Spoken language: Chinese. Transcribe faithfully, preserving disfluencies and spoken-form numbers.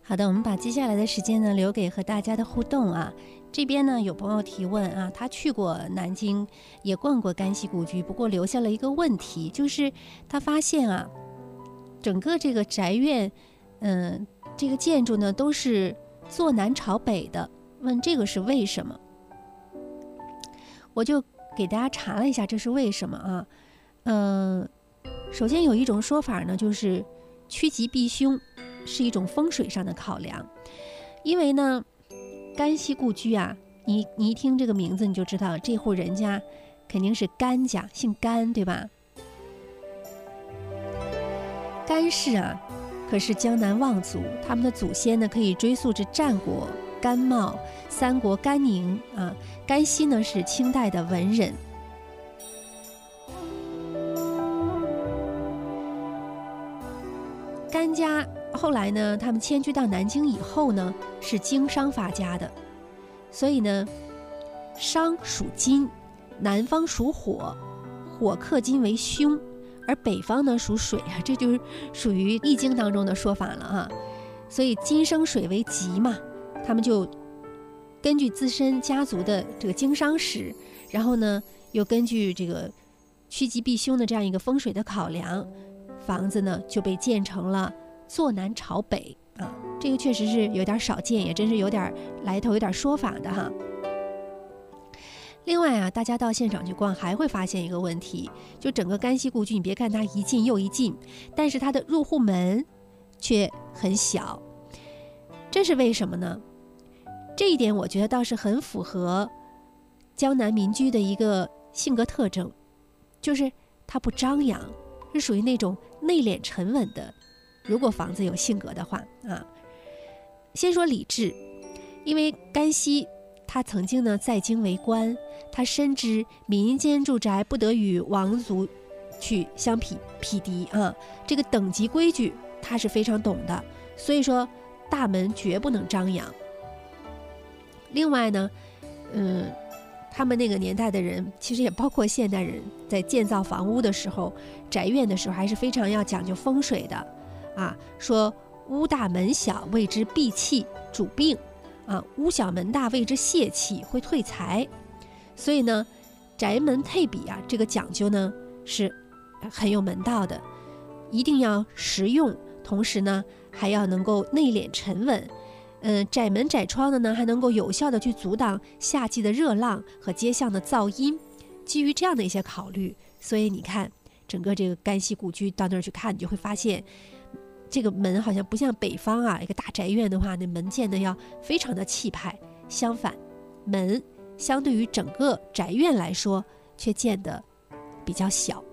好的，我们把接下来的时间呢留给和大家的互动啊。这边呢有朋友提问啊，他去过南京，也逛过甘溪故居，不过留下了一个问题，就是他发现啊，整个这个宅院，嗯、呃，这个建筑呢都是坐南朝北的，问这个是为什么？我就给大家查了一下，这是为什么啊？嗯、呃，首先有一种说法呢，就是趋吉避凶。是一种风水上的考量，因为呢，甘溪故居啊，你你一听这个名字你就知道这户人家肯定是甘家，姓甘，对吧？甘氏啊，可是江南望族，他们的祖先呢可以追溯至战国甘茂、三国甘宁啊。甘溪呢是清代的文人。甘家后来呢，他们迁居到南京以后呢，是经商发家的，所以呢，商属金，南方属火，火克金为凶，而北方呢属水啊，这就是属于易经当中的说法了啊。所以金生水为吉嘛，他们就根据自身家族的这个经商史，然后呢，又根据这个趋吉避凶的这样一个风水的考量，房子呢就被建成了坐南朝北啊，这个确实是有点少见，也真是有点来头，有点说法的哈。另外啊，大家到现场去逛还会发现一个问题，就整个甘溪故居，你别看它一进又一进，但是它的入户门却很小，这是为什么呢？这一点我觉得倒是很符合江南民居的一个性格特征，就是它不张扬，是属于那种内敛沉稳的。如果房子有性格的话啊，先说礼制，因为甘溪他曾经呢在京为官，他深知民间住宅不得与王族去相匹匹敌啊，这个等级规矩他是非常懂的，所以说大门绝不能张扬。另外呢，嗯，他们那个年代的人，其实也包括现代人，在建造房屋的时候，宅院的时候还是非常要讲究风水的。啊，说屋大门小谓之闭气主病啊，屋小门大谓之泄气会退财。所以呢，宅门配比啊，这个讲究呢是很有门道的，一定要实用，同时呢还要能够内敛沉稳。嗯，窄门窄窗的呢还能够有效的去阻挡夏季的热浪和街巷的噪音。基于这样的一些考虑，所以你看整个这个甘溪故居到那儿去看，你就会发现这个门好像不像北方啊，一个大宅院的话，那门建的要非常的气派。相反，门相对于整个宅院来说，却建得比较小。